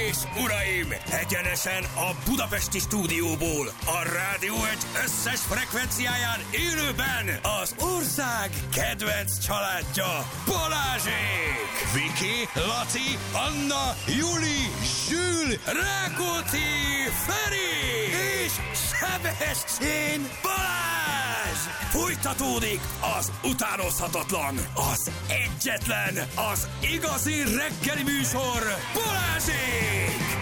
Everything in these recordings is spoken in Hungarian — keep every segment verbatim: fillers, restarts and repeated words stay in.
és uraim, egyenesen a budapesti stúdióból, a Rádió egy összes frekvenciáján élőben az ország kedvenc családja, Balázsék! Viki, Laci, Anna, Juli, Zsül, Rákóczi, Feri és Sebestyén Balázs! Folytatódik az utánozhatatlan, az egyetlen, az igazi reggeli műsor, Balázsék!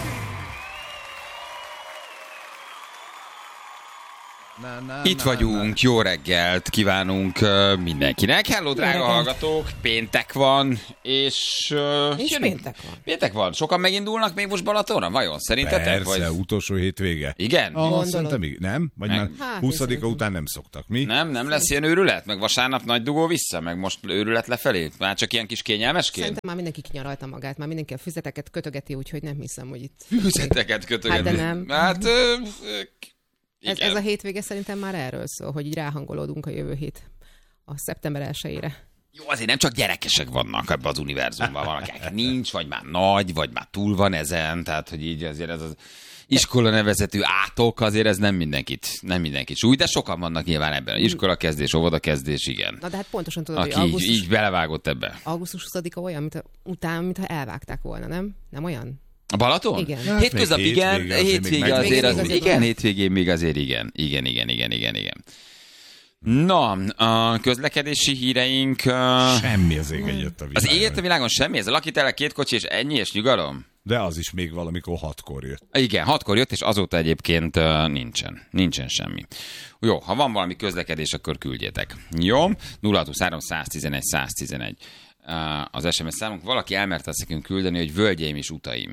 Na, na, Itt na, vagyunk, na. jó reggelt kívánunk uh, mindenkinek. Hello, drága reggelt. hallgatók, péntek van, és... Uh, És jönünk. péntek van. Péntek van. Sokan megindulnak még most Balatonra? Vajon? Szerintetek? Persze, Vagy... utolsó hétvége. Igen? Ah, Gondolod. szerintem igen. Nem? Vagy Meg- már Hát, huszadika szerintem. után nem szoktak. Mi? Nem, nem lesz ilyen őrület? Meg vasárnap nagy dugó vissza? Meg most őrület lefelé? Már csak ilyen kis kényelmesként? Szerintem már mindenki kinyaralta magát, már mindenki a füzeteket kötögeti, úgyhogy nem hiszem, hogy itt... Füzeteket kötögetni. Hát de nem. Hát, ö, ö, Ez, igen. ez a hétvége szerintem már erről szól, hogy így ráhangolódunk a jövő hét a szeptember elsejére. Jó, azért nem csak gyerekesek vannak ebben az univerzumban, van, akik nincs, vagy már nagy, vagy már túl van ezen, tehát hogy így azért ez az iskola nevezetű átok, azért ez nem mindenkit, nem mindenkit súly, de sokan vannak nyilván ebben. Iskola kezdés, óvoda kezdés, igen. Na de hát pontosan tudod, Aki hogy így, augusztus, így belevágott ebbe. augusztus huszadika olyan, mint a, után, mintha elvágták volna, nem? Nem olyan? A Balaton? Igen. Hát Hétköznap még igen, hétvége azért hétvége még azért, megvan. az, Még igen, azért hétvégén még azért igen. Igen, igen, igen, igen, igen. Na, a közlekedési híreink... Uh, Semmi az ég egyet a az világon. éget a világon semmi, ez a lakitelek két kocsi és ennyi és nyugalom? De az is még valamikor hatkor jött. Igen, hatkor jött, és azóta egyébként uh, nincsen. Nincsen semmi. Jó, ha van valami közlekedés, akkor küldjétek. Jó? nulla huszonhárom száztizenegy száztizenegy uh, az es em es számunk. Valaki elmerte azt nekünk küldeni, hogy völgyeim és utaim.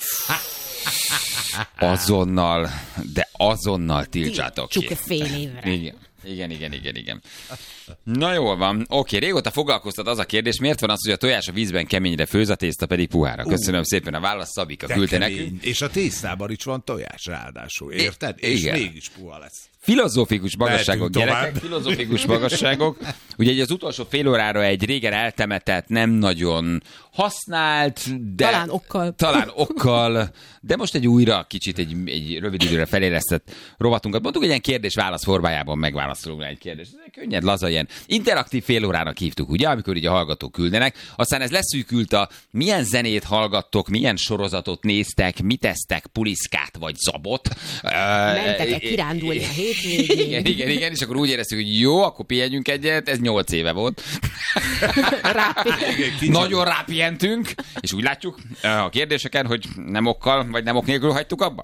Azonnal, de azonnal tiltsátok ki. Csuk fél évre. Igen. Igen, igen, igen, igen. Na jól van. Oké, régóta foglalkoztat az a kérdés, miért van az, hogy a tojás a vízben keményre főz, a tészta pedig puhára? Köszönöm szépen a választ, Szabika De küldte kemény. nekünk. És a tésztában is van tojás ráadásul, érted? I- És igen. mégis puha lesz. Filozófikus magasságok, Mehetünk tovább. gyerekek, filozófikus magasságok. Ugye egy az utolsó fél órára egy régen eltemetett, nem nagyon használt, de... Talán okkal. Talán okkal, de most egy újra kicsit egy, egy rövid időre felélesztett rovatunkat. Mondtuk, hogy ilyen kérdés-válasz formájában megválaszolunk rá egy kérdést. Ez egy könnyed, laza, ilyen interaktív fél órának hívtuk, ugye, amikor így a hallgatók küldenek. Aztán ez leszűkült a milyen zenét hallgattok, milyen sorozatot néztek, mit esztek, puliszkát vagy zabot. Mentek-e kirándulni a hétvégén? Igen, igen, igen, és akkor úgy éreztük, hogy jó, akkor pihenjünk egyet, ez nyolc éve volt. Rápi. Nagyon rápihentünk, és úgy látjuk a kérdéseken, hogy nem okkal, vagy nem ok nélkül hagytuk abba.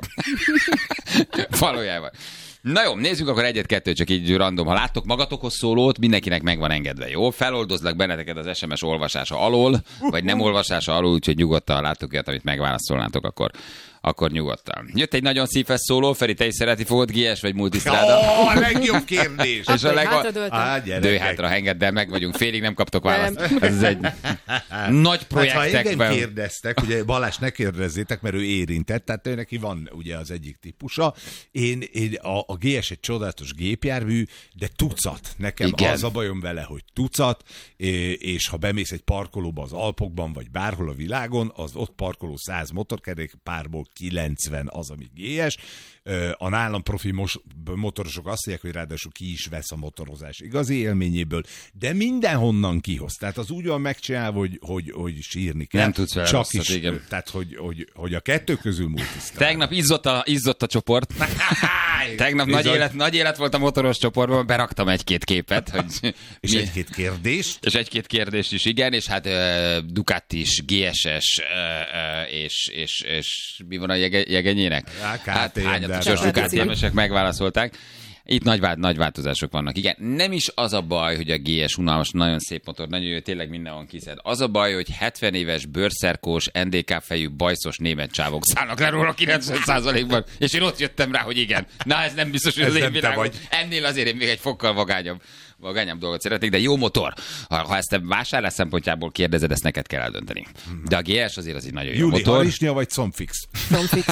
Valójában. Na jó, nézzük akkor egyet-kettőt, csak így random. Ha láttok magatokhoz szólót, mindenkinek meg van engedve, jó? Feloldozlak benneteket az es em es olvasása alól, vagy nem olvasása alól, úgyhogy nyugodtan, ha láttok ilyet, amit megválaszolnátok, akkor, akkor nyugodtan. Jött egy nagyon szívhez szóló, Feri, te is szereti fogod, gé es vagy multisztráda? Ó, a legjobb kérdés! És a leg... Hátradőltem. Á, Dőj gyerekek. hátra, engedd el, meg vagyunk, félig nem kaptok választ. Nem. Ez egy nagy Hát, ha engem projektekben. kérdeztek, ugye Balázs ne kérdezzétek, mert ő érintett, tehát ő neki van ugye az egyik típusa. Én, én a, a gé es egy csodálatos gépjármű, de tucat. Nekem Igen. az a bajom vele, hogy tucat, és ha bemész egy parkolóba az Alpokban, vagy bárhol a világon, az ott parkoló száz motorkerékpárból kilencven az, ami gé es. A nálam profi mos- motorosok azt mondják, hogy ráadásul ki is vesz a motorozás igazi élményéből, de mindenhonnan kihoz. Tehát az úgy van megcsinálva, hogy, hogy, hogy sírni kell. Nem tudsz vele Csak rosszat, is, igen. Tehát, hogy, hogy, hogy a kettő közül multiszkál. Tegnap izzott a, izzott a csoport. Tegnap nagy élet, nagy élet volt a motoros csoportban, beraktam egy-két képet. Hogy És mi- egy-két kérdést. és egy-két kérdést is, igen, és hát uh, Ducatis, gé es es, uh, uh, és, és, és mi van a jege, jegenyének? Á, ká Hát té em, hányat de tusos hát- ká té em-esek megválaszolták. Itt nagy, vál, nagy változások vannak. Igen, nem is az a baj, hogy a gé es unalmas, nagyon szép motor, nagyon jó, tényleg mindenhol kiszed. Az a baj, hogy hetven éves, bőrszerkós, en dé ká fejű, bajszos német csávok szállnak le róla kilencven százalékban, és én ott jöttem rá, hogy igen. Na, ez nem biztos, hogy Ez az én nem te világom. vagy. Ennél azért én még egy fokkal vagányabb vagányabb dolgot szeretnék, de jó motor. Ha, ha ezt te vásárlás szempontjából kérdezed, ezt neked kell eldönteni. De a gé es azért az egy nagyon jó Júli, motor. harisnya vagy combfix? Combfix.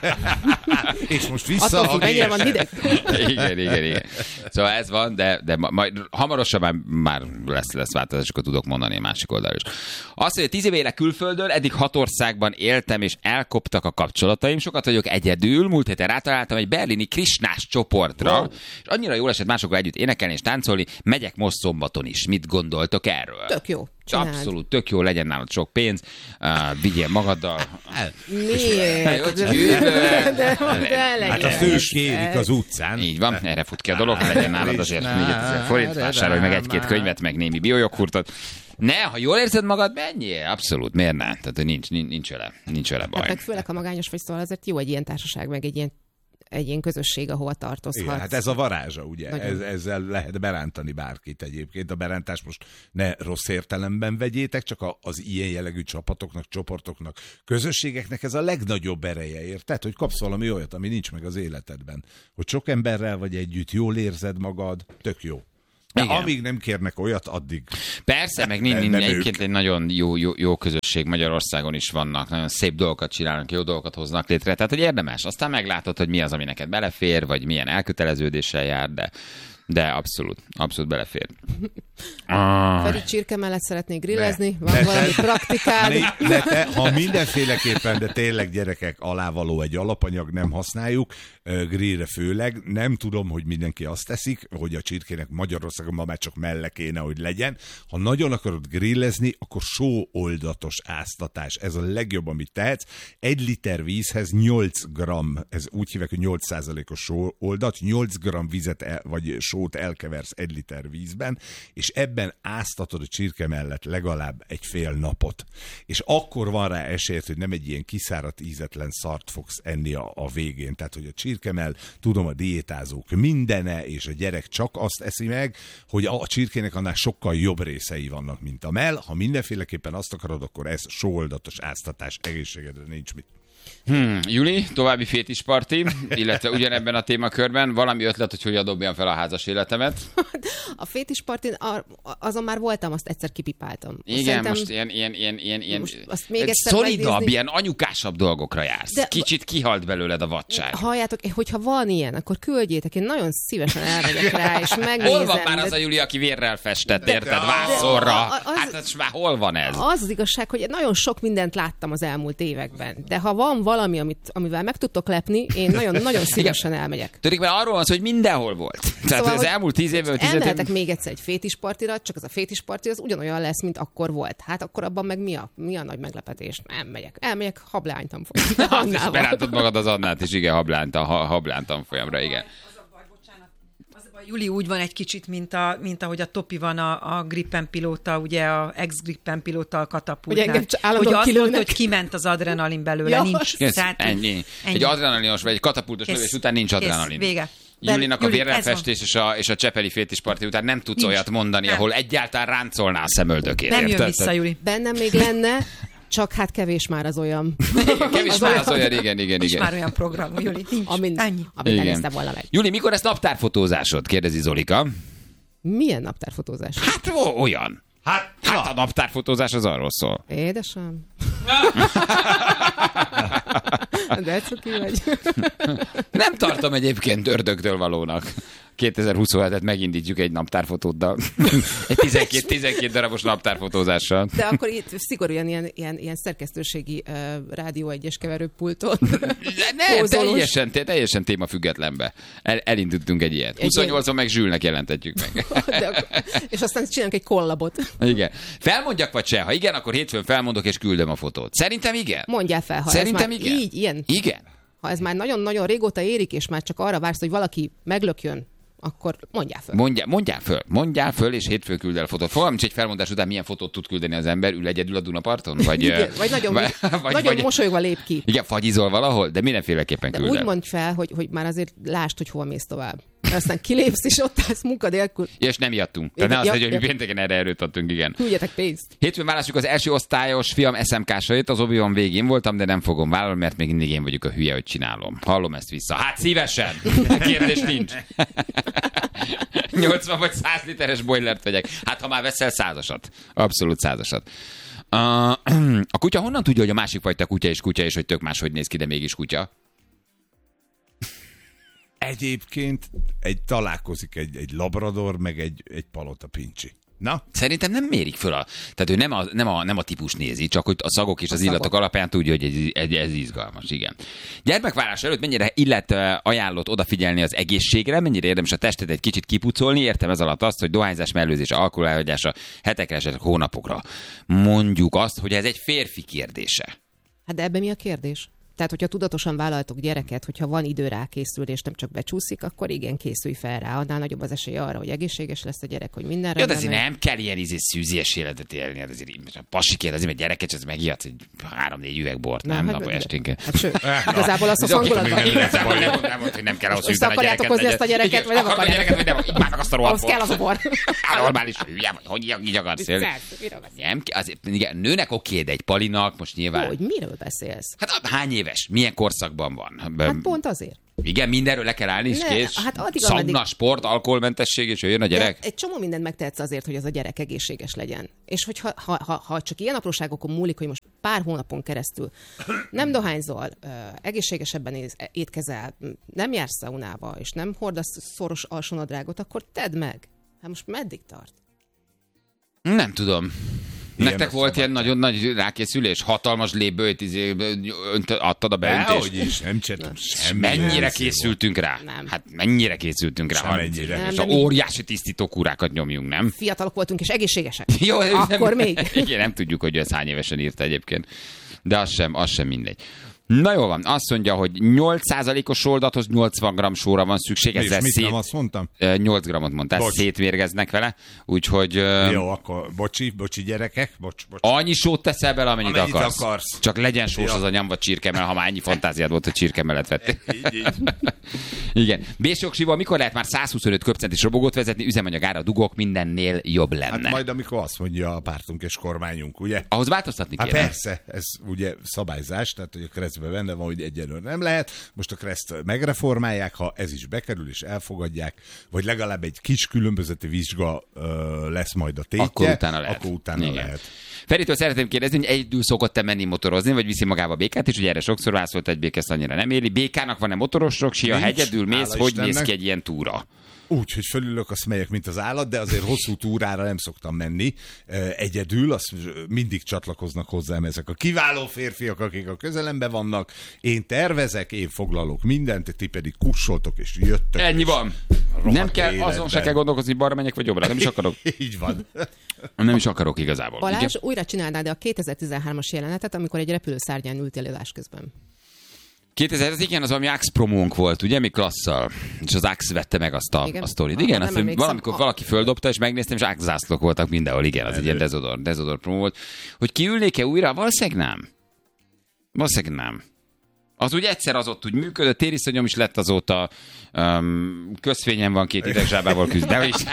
És most vissza Attól a függ, mennyire van hideg. igen, igen, igen. Szóval ez van, de, de majd hamarosan már, már lesz, lesz változás, akkor tudok mondani a másik oldalról is. Azt, hogy tíz éve élek külföldön, eddig hat országban éltem, és elkoptak a kapcsolataim. Sokat vagyok egyedül. Múlt héten rátaláltam egy berlini krisnás csoportra, wow. És annyira jól esett másokkal együtt énekelni és táncolni. Megyek most szombaton is. Mit gondoltok erről? Tök jó. Csináld. Abszolút, tök jó, legyen nálad sok pénz, uh, vigyél magaddal. Miért? De, de, de hát a fős kérik az utcán. Így van, erre fut ki a dolog, legyen nálad azért négyezer forint, vásárolj meg egy-két könyvet, meg némi biojoghurtot. Ne, ha jól érzed magad, menjél. Abszolút, miért ne? Tehát nincs, nincs, nincs vele, nincs vele baj. Hát meg főleg, ha magányos vagy, szóval azért jó egy ilyen társaság, meg egy ilyen egy ilyen közösség, ahova tartozhatsz. Igen, hát ez a varázsa, ugye? Ez, Nagyon. ezzel lehet berántani bárkit egyébként. A berántást most ne rossz értelemben vegyétek, csak a, az ilyen jellegű csapatoknak, csoportoknak, közösségeknek ez a legnagyobb ereje, érted? Hogy kapsz valami olyat, ami nincs meg az életedben. Hogy sok emberrel vagy együtt, jól érzed magad, tök jó. De amíg nem kérnek olyat, addig... Persze, meg nincs egyébként egy nagyon jó, jó, jó közösség Magyarországon is vannak, nagyon szép dolgokat csinálnak, jó dolgokat hoznak létre, tehát hogy érdemes. Aztán meglátod, hogy mi az, ami neked belefér, vagy milyen elköteleződéssel jár, de, de abszolút, abszolút belefér. Ah. Feri, csirke mellett szeretnék grillezni? Ne. Van ne valami te, praktikád? Ne, ne te, ha mindenféleképpen, de tényleg gyerekek, alávaló egy alapanyag, nem használjuk, grillre főleg. Nem tudom, hogy mindenki azt teszik, hogy a csirkének Magyarországon ma már csak melle kéne, hogy legyen. Ha nagyon akarod grillezni, akkor sóoldatos áztatás. Ez a legjobb, amit tehetsz. Egy liter vízhez nyolc gramm, ez úgy hívják, hogy nyolc százalékos sóoldat, nyolc gramm vizet el, vagy sót elkeversz egy liter vízben, és ebben áztatod a csirke mellett legalább egy fél napot. És akkor van rá esélyed, hogy nem egy ilyen kiszáradt, ízetlen szart fogsz enni a, a végén. Tehát, hogy a csirkemell, tudom, a diétázók mindene, és a gyerek csak azt eszi meg, hogy a csirkének annál sokkal jobb részei vannak, mint a mell. Ha mindenféleképpen azt akarod, akkor ez sóoldatos áztatás, egészségedre nincs mit. Hmm, Juli, további fétisparti, illetve ugyanebben a témakörben valami ötlet, hogy hogyan dobjam fel a házas életemet. A fétispartin azon már voltam, azt egyszer kipipáltam. Igen, Szerintem... most ilyen, ilyen, ilyen, ilyen, ilyen azt még egyszer szolidabb, megnézni. ilyen anyukásabb dolgokra jársz. De... Kicsit kihalt belőled a vadság. Halljátok, hogyha van ilyen, akkor küldjétek, én nagyon szívesen elmegyek rá, és megnézem. Hol van már az a Juli, aki vérrel festett, érted, vászorra? Az... Hát az már hol van ez? Az az igazság, hogy nagyon sok mindent láttam az elmúlt években, de ha van valami, amit, amivel meg tudtok lepni, én nagyon-nagyon szívesen elmegyek. Tudjuk, mert arról van szó, hogy mindenhol volt. Tehát szóval, az elmúlt tíz évben... Elmehetek év... még egyszer egy fétispartira, csak az a fétisparti az ugyanolyan lesz, mint akkor volt. Hát akkor abban meg mi a, mi a nagy meglepetés? Nem megyek. Elmegyek hablány tanfolyamra. Azt is berántod magad az Annát is, igen, hablány, hablány tanfolyamra, igen. Juli úgy van egy kicsit, mint, a, mint ahogy a Topi van a, a Gripen pilóta, ugye a ex-Gripen pilóta a katapultnál. Hogy azt mondta, hogy kiment az adrenalin belőle, ja, nincs. Kész, tehát, ennyi. ennyi. Egy adrenalinos vagy egy katapultos kész, lövés után nincs adrenalin. Kész, vége. Julinak a vérrelfestés és a, és a csepeli fétisparti után nem tudsz nincs. Olyat mondani, nem. Ahol egyáltalán ráncolná a szemöldökét. Nem jön vissza, Juli. Bennem még lenne, csak hát kevés már az olyan. Kevés az már az olyan, igen, igen, nincs igen. már olyan program, Juli, nincs. Amin, ennyi. Amit elnézte volna meg. Juli, mikor lesz naptárfotózásod? Kérdezi Zolika. Milyen naptárfotózás? Hát olyan. Hát, hát a naptárfotózás az arról szól. Édesem. De cuki vagy. Nem tartom egyébként ördögtől valónak. kétezer-huszonhetet megindítjuk egy naptárfotóddal. Egy tizenkét, tizenkét darabos naptárfotózással. De akkor itt szigorúan ilyen, ilyen, ilyen szerkesztőségi uh, rádió egyes keverőpulton. Ne, teljesen, teljesen témafüggetlenbe. El, elindultunk egy ilyet. huszonnyolcon meg Zsülnek jelentetjük meg. De akkor, és aztán csinálunk egy kollabot. Igen. Felmondjak vagy se? Ha igen, akkor hétfőn felmondok és küldöm a fotót. Szerintem igen. Mondjál fel, ha Szerintem ez már igen. így, ilyen. Igen. Ha ez már nagyon-nagyon régóta érik, és már csak arra vársz, hogy valaki meglökjön, akkor mondjál föl. Mondjál, mondjál föl, mondjál föl, és hétfőn küld el fotót. Fogalmam, hogy egy felmondás után milyen fotót tud küldeni az ember, ül egyedül a Dunaparton? Vagy, igen, vagy nagyon, vagy, vagy, nagyon vagy, mosolyogva lép ki. Igen, fagyizol valahol, de mindenféleképpen küld el. Úgy mondj fel, hogy, hogy már azért lásd, hogy hol mész tovább. Aztán kilépsz, és ott állsz munka nélkül. És nem ijedtünk. Tehát ne azt mondja, hogy mi pénteken erre erőt adtunk, igen. Küldjetek pénzt. Hétfőn választjuk az első osztályos fiam es em ká-sait, az Obi-Wan végén voltam, de nem fogom vállalni, mert még mindig én vagyok a hülye, hogy csinálom. Hallom ezt vissza. Hát szívesen! Kérdés nincs. nyolcvan vagy száz literes bojlert vegyek. Hát, ha már veszel százasat. Abszolút százasat. Uh, a kutya honnan tudja, hogy a másik fajta kutya és kutya, és hogy tök máshogy néz ki, de mégis kutya? Egyébként egy találkozik egy, egy labrador, meg egy, egy palota pincsi. Na? Szerintem nem mérik föl a... Tehát ő nem a, nem a, nem a típus nézi, csak hogy a szagok és az a illatok szagok alapján tudja, hogy ez, ez, ez izgalmas, igen. Gyermekválás előtt mennyire illet ajánlott odafigyelni az egészségre, mennyire érdemes a testet egy kicsit kipucolni, értem ez alatt azt, hogy dohányzás, mellőzés, alkohol elhagyása hetekre, esetleg hónapokra. Mondjuk azt, hogy ez egy férfi kérdése. Hát de ebben mi a kérdés? Tehát, hogyha tudatosan vállaltok gyereket, hogyha van idő rá készülni, és nem csak becsúszik, akkor igen, készülj fel rá. Annál nagyobb az esély arra, hogy egészséges lesz a gyerek, hogy minden rendben. Jó, de azért nem kell ilyen izé szűzies életet élni. Hát azért a pasikért, azért, mert gyereket, ez megijedsz egy három-négy üveg bort, nem? Hát, Nap esténként. Hát sőt, igazából az a hangulatban. Nem mondta, hogy nem kell ahhoz fűzni a gyereket. Akarjátok hozni ezt a gyereket, vagy nem akarjátok? Vagy nem, így már meg azt a rohadt bort. Ahhoz kell az a bor. Normális hülye, vagy hogy így akarsz élni. Nem, azért, igen, nőnek oké, de egy palinak most nyilván. Hogy miről beszélsz? Hát hány éves? Milyen korszakban van? Hát pont azért. Igen, mindenről le kell állni, és kész. Hát Szauna, ameddig... sport, alkoholmentesség, és jön a gyerek. De egy csomó mindent megtehetsz azért, hogy az a gyerek egészséges legyen. És hogyha ha, ha, ha csak ilyen apróságokon múlik, hogy most pár hónapon keresztül nem dohányzol, egészségesebben étkezel, nem jársz szaunába, és nem hordasz szoros alsónadrágot, akkor tedd meg. Hát most meddig tart? Nem tudom. Ilyen nektek volt ilyen nagyon nagy rákészülés? Hatalmas lébőt izé, adtad a beöntést? Dehogy is, nem csináltam semmi. Mennyire készültünk rá? Nem. Hát mennyire készültünk rá? Semennyire. És a óriási tisztítókúrákat nyomjunk, nem? Fiatalok voltunk és egészségesek. Jó, akkor nem, még. Igen, nem tudjuk, hogy ez hány évesen írta egyébként. De az sem, az sem mindegy. Na jó van, azt mondja, hogy nyolc százalékos soldathoz nyolcvan gramm sóra van szükség. És mit szét... nem azt mondtam? nyolc grammot mondtál, bocs. Szétvérgeznek vele, úgyhogy... Jó, akkor bocsi, bocsi gyerekek, bocs, bocs. Annyi sót teszel bele, amennyit, amennyit akarsz. akarsz. Csak legyen sós ja. az a nyom, vagy csirkemell, ha már ennyi fantáziád volt, hogy csirkemellet vettél. Így, így. Igen. Bésjogsíval mikor lehet már száz huszonöt köbcentis robogót vezetni, üzemanyagára dugok, mindennél jobb lenne. Hát majd amikor azt mondja a pártunk és kormányunk, ugye? Ahhoz változtatni hát kéne. Persze, ez ugye szabályzás, tehát hogy a keresztben benne van, hogy egyelőre nem lehet. Most a kereszt megreformálják, ha ez is bekerül és elfogadják, vagy legalább egy kis különbözeti vizsga ö, lesz majd a tétje. Akkor utána lehet. Akkor utána Igen. lehet. Feritől szeretném kérdezni, hogy egyedül szokott-e menni motorozni, vagy viszi magába a békát, és ugye erre sokszor válaszolt, egy béka ezt annyira nem éli. Békának van-e motoros roksia, ha egyedül mész, hogy Istennek. Néz ki egy ilyen túra? Úgy, hogy fölülök, azt megyek, mint az állat, de azért hosszú túrára nem szoktam menni. Egyedül, azt mindig csatlakoznak hozzám ezek a kiváló férfiak, akik a közelemben vannak. Én tervezek, én foglalok mindent, ti pedig kussoltok és jöttök. Ennyi van. Nem kell, életben. Azon se kell gondolkozni, balra menjek, vagy jobbra. Nem is akarok. Így van. Nem is akarok igazából. Balázs, igen? Újra csinálnád a kétezer-tizenhármas jelenetet, amikor egy repülőszárnyán ültél élás közben. kétezer, igen, az valami Axe promónk volt, ugye, mi klasszal, és az Axe vette meg azt a, a sztorit. Igen, azt valamikor a... valaki földobta, és megnéztem, és Axe zászlók voltak mindenhol, igen, az egy ilyen dezodor, dezodor promó volt. Hogy kiülnék-e újra? Valószínűleg nem. Valószínűleg nem. Az úgy egyszer az ott úgy működött, tériszonyom is lett azóta, um, közfényen van két idegzsábával küzd, de is.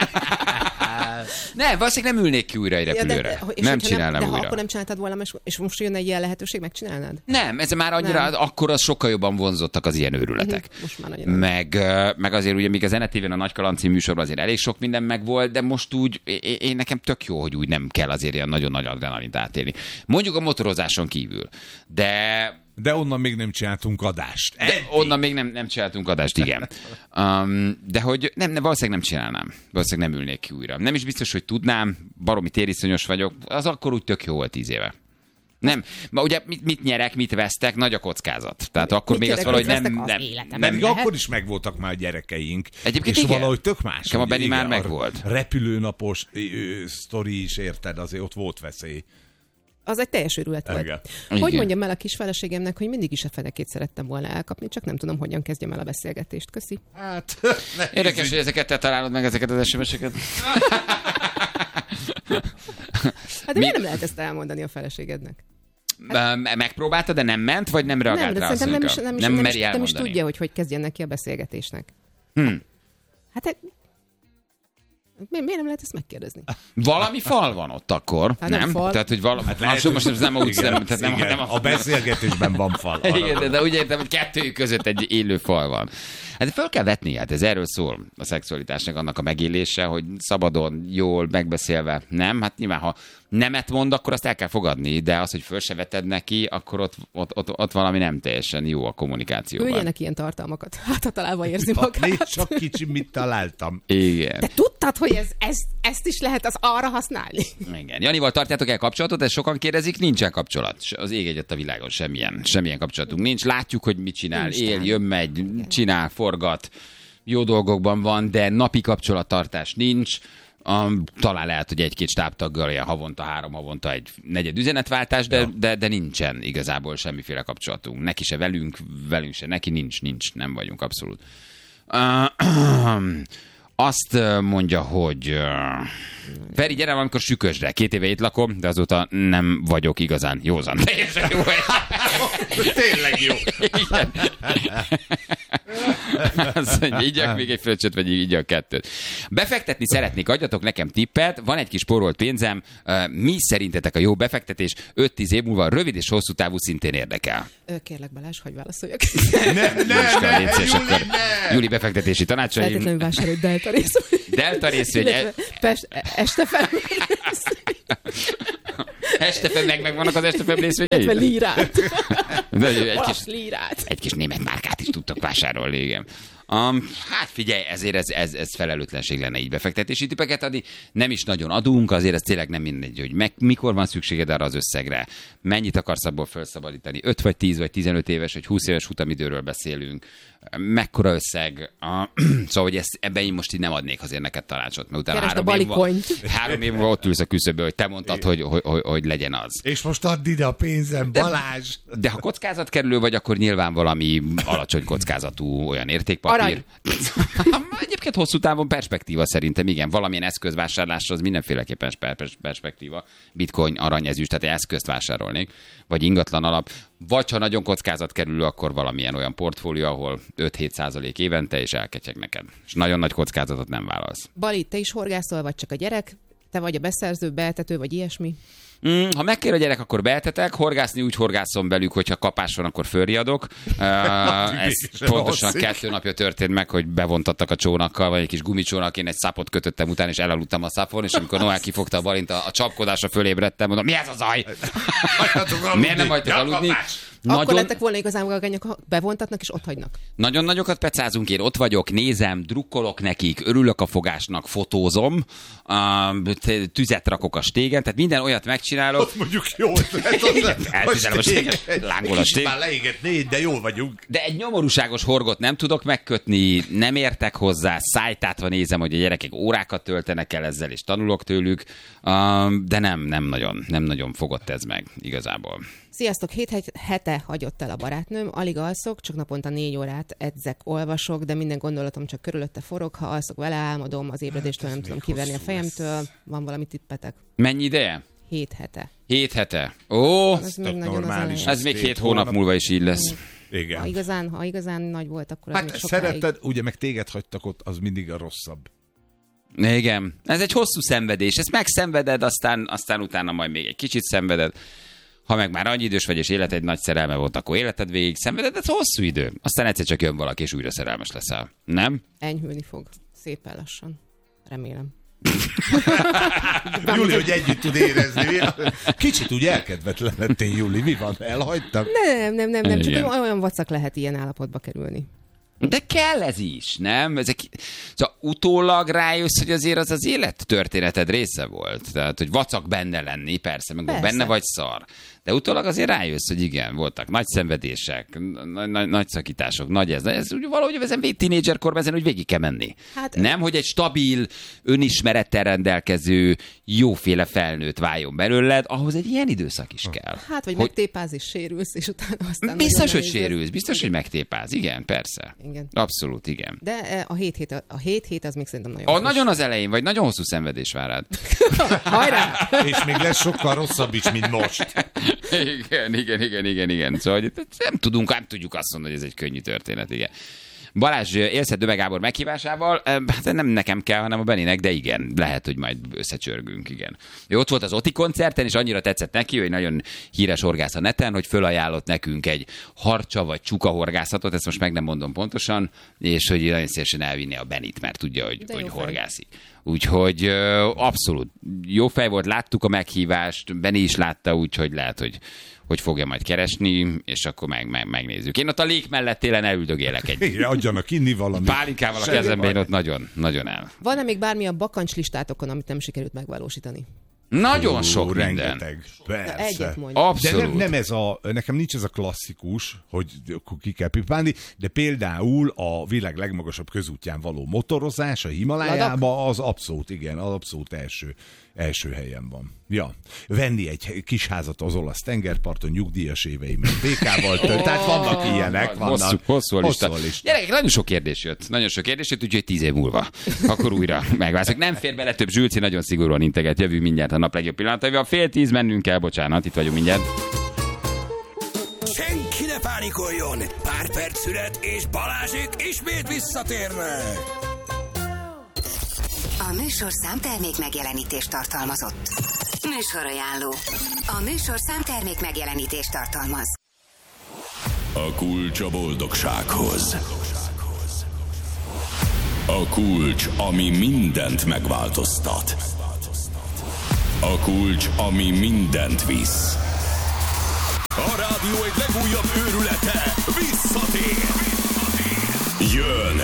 Nem, valószínűleg nem ülnék ki újra egy repülőre. De, de, nem csinálnám nem, de újra. De ha akkor nem csináltad volna, és most jön egy ilyen lehetőség, megcsinálnád? Nem, ez már annyira, nem. Akkor az sokkal jobban vonzottak az ilyen őrületek. Most már meg, meg azért ugye, míg az en té vén a Nagy Kaland című műsorban azért elég sok minden megvolt, de most úgy, én, én nekem tök jó, hogy úgy nem kell azért ilyen nagyon nagy adrenalint átélni. Mondjuk a motorozáson kívül. De... De onnan még nem csináltunk adást. De onnan még nem, nem csináltunk adást, igen. Um, de hogy nem, nem, valószínűleg nem csinálnám. Valószínűleg nem ülnék ki újra. Nem is biztos, hogy tudnám, baromi tériszonyos vagyok. Az akkor úgy tök jó volt tíz éve. Nem, ma ugye mit, mit nyerek, mit vesztek, nagy a kockázat. Tehát akkor mit még az valahogy nem... nem, nem Pedig akkor is megvoltak már a gyerekeink. Egyébként és igen. valahogy tök más. Nekem a Benni már megvolt. Repülőnapos ö, sztori is, érted, azért ott volt veszély. Az egy teljes őrület volt. Igen. Hogy Igen. mondjam el a kis feleségemnek, hogy mindig is a fenekét szerettem volna elkapni, csak nem tudom, hogyan kezdjem el a beszélgetést. Köszi. Hát, érdekes, hogy ezeket te találod meg, ezeket az es em es-eket. Hát de miért nem lehet ezt elmondani a feleségednek? Hát... Megpróbálta, de nem ment, vagy nem reagált nem, rá? Nem, nem, is, nem, is, nem, nem, is, nem is tudja, hogy hogy kezdjen neki a beszélgetésnek. Hmm. Hát Mi, miért nem lehet ezt megkérdezni? Valami fal van ott akkor, hát nem? nem? Tehát, hogy valami... Hát lehet, most ez nem úgy igen, nem, tehát nem, igen, nem a, a beszélgetésben van fal. Igen, de, de úgy értem, hogy kettőjük között egy élő fal van. Hát föl kell vetni, hát ez erről szól a szexualitásnak, annak a megélése, hogy szabadon, jól, megbeszélve, nem? Hát nyilván, ha nemet mond, akkor azt el kell fogadni, de az, hogy föl se veted neki, akkor ott, ott, ott, ott valami nem teljesen jó a kommunikációban. Öljenek ilyen tartalmakat, hát ha találva érzi magát. Nézd csak kicsi, mit találtam. Igen. De tudtad, hogy ez, ez, ezt is lehet az arra használni? Igen. Janival tartjátok el kapcsolatot, ezt sokan kérdezik, nincsen kapcsolat. Az ég egyet a világon semmilyen, semmilyen kapcsolatunk nincs. Látjuk, hogy mit csinál, nincs él, jön, megy, csinál, forgat, jó dolgokban van, de napi kapcsolattartás nincs. Um, talán lehet, hogy egy-két stábtaggal ilyen havonta, három havonta egy negyed üzenetváltás, de, ja. de, de nincsen igazából semmiféle kapcsolatunk. Neki se velünk, velünk se neki, nincs, nincs, nem vagyunk abszolút. Uh, azt mondja, hogy uh, Feri, gyere valamikor sükösdre. Két éve itt lakom, de azóta nem vagyok igazán józan. Teljesen jó. Tényleg jó. Igen. Azt mondja, igyak még egy fröccsöt, vagy igyak kettőt. Befektetni szeretnék, adjatok nekem tippet, van egy kis spórolt pénzem, mi szerintetek a jó befektetés? öt-tíz év múlva rövid és hosszú távú szintén érdekel. Kérlek Balázs, hogy válaszoljak. Ne, ne, ne, ne, Júli, ne. Júli befektetési tanácsaim. Feltétlenül vásárolj Delta részvény. Delta részvény. Este fel. Estefem, meg, meg vannak az Estefem részvényei? Illetve lírát. Egy kis, lírát. Egy kis német márkát is tudtak vásárolni, igen. Um, hát figyelj, ezért ez, ez, ez felelőtlenség lenne így befektetési tippeket adni. Nem is nagyon adunk, azért ez tényleg nem mindegy, hogy meg, mikor van szükséged arra az összegre. Mennyit akarsz abból felszabadítani? öt vagy tíz vagy tizenöt éves vagy húsz éves futamidőről beszélünk. Mekkora összeg? Uh, szóval, hogy ezt, ebben én most így nem adnék azért neked tanácsot, mert utána három év, van, három év van ott ülsz a küszöből, hogy te mondtad, hogy, hogy, hogy, hogy legyen az. És most add ide a pénzem, Balázs! De, de ha kockázatkerülő vagy, akkor nyilván valami alacsony kockázatú olyan értékpapír. Egyébként hosszú távon perspektíva szerintem, igen. Valamilyen eszközvásárlásra az mindenféleképpen perspektíva. Bitcoin, arany, ezüst, tehát egy eszközt vásárolnék, vagy ingatlan alap. Vagy ha nagyon kockázatkerülő, akkor valamilyen olyan portfólió, ahol öt-hét százalék évente, és elketyeg neked. És nagyon nagy kockázatot nem válasz. Bali, te is horgászol, vagy csak a gyerek? Te vagy a beszerző, beeltető, vagy ilyesmi? Mm, ha megkér a gyerek, akkor beeltetek. Horgászni úgy horgászom belük, hogyha kapás van, akkor fölriadok. Uh, ez pontosan kettő napja történt meg, hogy bevontattak a csónakkal, vagy egy kis gumicsónak, én egy szapot kötöttem után, és elaludtam a szapon, és amikor Noel kifogta a Balint a, a csapkodásra, fölébredtem, mondom, mi ez a zaj? Miért nem hagytok aludni? Nagyon... Akkor lettek volna igazán magányok, ha bevontatnak és ott hagynak. Nagyon nagyokat pecázunk, én ott vagyok, nézem, drukkolok nekik, örülök a fogásnak, fotózom, uh, tüzet rakok a stégen, tehát minden olyat megcsinálok. Ott mondjuk jó ötlet. Eltüzelem a stéget, lángol a stég. Már leégetné, de jól vagyunk. De egy nyomorúságos horgot nem tudok megkötni, nem értek hozzá, szájtátva nézem, hogy a gyerekek órákat töltenek el ezzel, és tanulok tőlük, uh, de nem, nem nagyon, nem nagyon fogott ez meg igazából. Sziasztok, hét hete hagyott el a barátnőm, alig alszok, csak naponta négy órát edzek, olvasok, de minden gondolatom csak körülötte forog, ha alszok vele, álmodom, az ébredéstől nem tudom kiverni a fejemtől. Lesz. Van valami tippetek? Mennyi ideje? Hét hete. Hét hete? Ó, ez még normális. Ez még hét hónap, hónap múlva is így lesz. Igen. Ha igazán, ha igazán nagy volt, akkor hát az még sokáig. szeretted, ugye meg téged hagytak ott, az mindig a rosszabb. Igen. Ez egy hosszú szenvedés. Ezt megszenveded, aztán, aztán utána majd még egy kicsit szenveded. Ha meg már annyi idős vagy, és életed egy nagy szerelme volt, akkor életed végig szenveded, ez hosszú idő. Aztán egyszer csak jön valaki, és újra szerelmes leszel. Nem? Enyhülni fog. Szépen lassan. Remélem. Júli, hogy együtt tud érezni. Kicsit úgy elkedvetlen lettél, Júli. Mi van? Elhagytak? Nem, nem, nem, nem. Csak olyan, olyan vacak lehet ilyen állapotba kerülni. De kell ez is, nem? Ezek... Szóval utólag rájössz, hogy azért az az élettörténeted része volt. Tehát, hogy vacak benne lenni, persze, meg persze. Benne vagy szar. De utólag azért rájössz, hogy igen, voltak nagy szenvedések, nagy, nagy, nagy szakítások, nagy ez. De ez úgy valahogy ezen tínédzserkorban ezen úgy végig kell menni. Hát, nem, hogy egy stabil, önismerettel rendelkező, jóféle felnőtt váljon belőled, ahhoz egy ilyen időszak is kell. Hát, vagy hogy... megtépáz és sérülsz, és utána aztán... Biztos, hogy sérülsz, biztos, hogy megtépáz. Igen, persze. Igen. Abszolút, igen. De a hét hét, a hét, hét az még szerintem nagyon... A, nagyon az elején, vagy nagyon hosszú szenvedés vár rád. Hajrá! És még lesz sokkal rosszabb is, mint most. Igen, igen, igen, igen, igen. Szóval nem tudunk, nem tudjuk azt mondani, hogy ez egy könnyű történet, igen. Balázs, élsz Döme Gábor meghívásával? Hát nem nekem kell, hanem a Beninek, de igen, lehet, hogy majd összecsörgünk, igen. Ő ott volt az Oti koncerten, és annyira tetszett neki, hogy nagyon híres horgász a neten, hogy fölajánlott nekünk egy harcsa vagy csuka horgászatot, ezt most meg nem mondom pontosan, és hogy nagyon szívesen elvinni a Benit, mert tudja, hogy, hogy horgászik. Úgyhogy abszolút jó fej volt, láttuk a meghívást, Beni is látta, úgyhogy lehet, hogy hogy fogja majd keresni, és akkor meg, meg, megnézzük. Én ott a lék mellett télen elüldögélek egy... Igen, adjanak inni valamit. Pálinkával a kezemben, én ott nagyon, nagyon el. Van-e még bármilyen bakancslistátok, amit nem sikerült megvalósítani? Nagyon Ó, sok rengeteg. minden. Persze. Egyet mondjuk. Abszolút. De nem, nem ez a, nekem nincs ez a klasszikus, hogy ki kell pipálni, de például a világ legmagasabb közútján való motorozás a Himalájában az abszolút, igen, az abszolút első, első helyen van. Ja, venni egy kis házat az olasz tengerparton, nyugdíjas éveimet bé ká-val tölt, tehát vannak ilyenek. Vannak. Hosszú, hosszú a lista. Hosszú a lista. Gyerekek, nagyon sok kérdés jött. Nagyon sok kérdés jött, úgyhogy tíz év múlva. Akkor újra megválaszok. Nem fér bele több, Zsülci nagyon szigorúan integet. Jövő mindjárt a nap legjobb pillanataival. Fél tíz mennünk kell, bocsánat, itt vagyunk mindjárt. Senki ne pánikoljon! Pár perc szület, és Balázsék ismét visszatérnek! A műsorszám termék megjelenítést tartalmazott. Műsorajánló. A műsorszám termék megjelenítést tartalmaz. A kulcs a boldogsághoz. A kulcs, ami mindent megváltoztat. A kulcs, ami mindent visz. A rádió egy legújabb őrülete visszatér. Jön!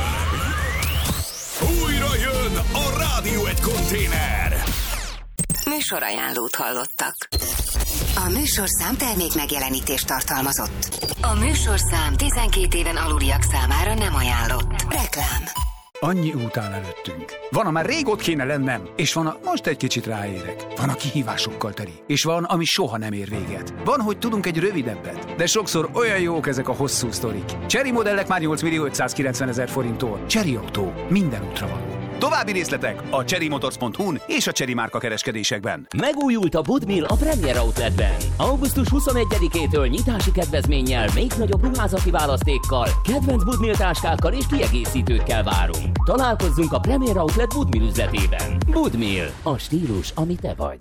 Újra jön a Rádió egy konténer! Műsorajánlót hallottak. A műsorszám termék megjelenítést tartalmazott. A műsorszám tizenkét éven aluliak számára nem ajánlott. Reklám. Annyi után előttünk. Van, a már rég ott kéne lennem, és van, a most egy kicsit ráérek. Van, a kihívásokkal teli, és van, ami soha nem ér véget. Van, hogy tudunk egy rövidebbet, de sokszor olyan jók ezek a hosszú sztorik. Chery modellek már nyolc millió ötszázkilencven ezer forinttól. Chery Autó, minden útra való. További részletek a chery motors pont hu-n és a Chery márka kereskedésekben. Megújult a Budmill a Premier Outletben. augusztus huszonegyedikétől nyitási kedvezménnyel, még nagyobb ruházati választékkal, kedvenc Budmill táskákkal és kiegészítőkkel várunk. Találkozzunk a Premier Outlet Budmill üzletében. Budmill, a stílus, ami te vagy.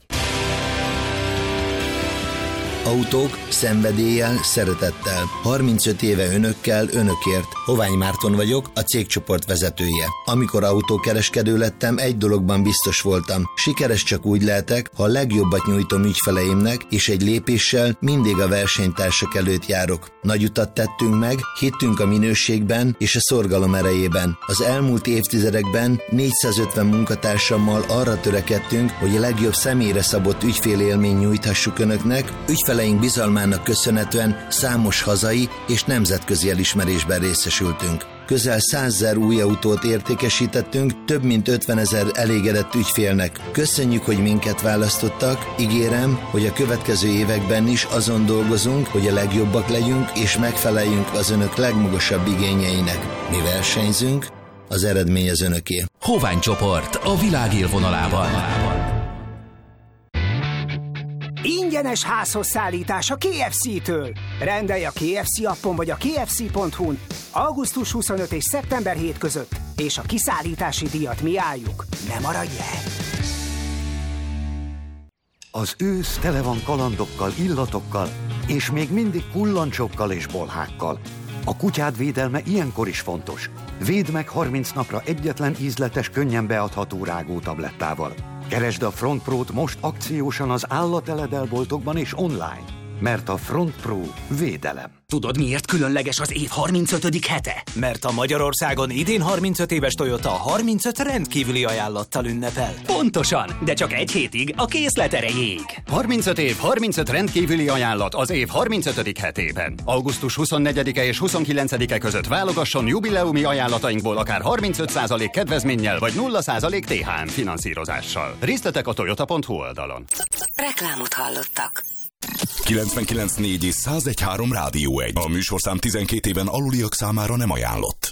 Autók szenvedéllyel, szeretettel. harmincöt éve önökkel, önökért. Hovány Márton vagyok, a cégcsoport vezetője. Amikor autókereskedő lettem, egy dologban biztos voltam. Sikeres csak úgy lehetek, ha a legjobbat nyújtom ügyfeleimnek, és egy lépéssel mindig a versenytársak előtt járok. Nagy utat tettünk meg, hittünk a minőségben és a szorgalom erejében. Az elmúlt évtizedekben négyszázötven munkatársammal arra törekedtünk, hogy a legjobb személyre szabott ügyfélélményt nyújthassuk önöknek, ügyfeleink bizalmának köszönhetően számos hazai és nemzetközi elismerésben részesültünk. Közel százezer új autót értékesítettünk, több mint ötvenezer elégedett ügyfélnek. Köszönjük, hogy minket választottak, ígérem, hogy a következő években is azon dolgozunk, hogy a legjobbak legyünk és megfeleljünk az önök legmagasabb igényeinek. Mi versenyzünk, az eredmény az önöké. Hovány csoport a világ élvonalában. Ingyenes házhoz szállítás a ká ef cé-től. Rendelj a ká ef cé appon vagy a ká ef cé pont hu-n augusztus huszonötödike és szeptember hetedike között, és a kiszállítási díjat mi álljuk. Ne maradj el! Az ősz tele van kalandokkal, illatokkal, és még mindig kullancsokkal és bolhákkal. A kutyád védelme ilyenkor is fontos. Védd meg harminc napra egyetlen ízletes, könnyen beadható rágótablettával. Keresd a Front Pro-t most akciósan az állateledelboltokban és online, mert a Front Pro védelem. Tudod, miért különleges az év harmincötödik hete? Mert a Magyarországon idén harmincöt éves Toyota harmincöt rendkívüli ajánlattal ünnepel. Pontosan, de csak egy hétig a készlet erejéig. harmincöt év, harmincöt rendkívüli ajánlat az év harmincötödik hetében. augusztus huszonnegyedike és huszonkilencedike között válogasson jubileumi ajánlatainkból akár harmincöt százalék kedvezménnyel vagy nulla százalék té há em finanszírozással. Részletek a toyota pont hu oldalon. Reklámot hallottak. kilencvenkilenc négy és száz egy három Rádió egy. A műsorszám tizenkét éven aluliak számára nem ajánlott.